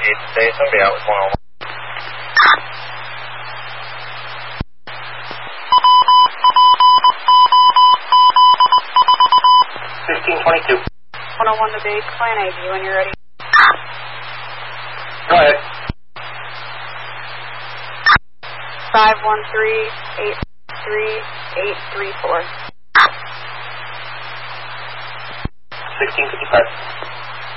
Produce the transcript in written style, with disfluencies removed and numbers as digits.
today. Somebody out with 101. 1522. 101 to base, Plan A, when you're ready. Go ahead. 513-83834. 1655.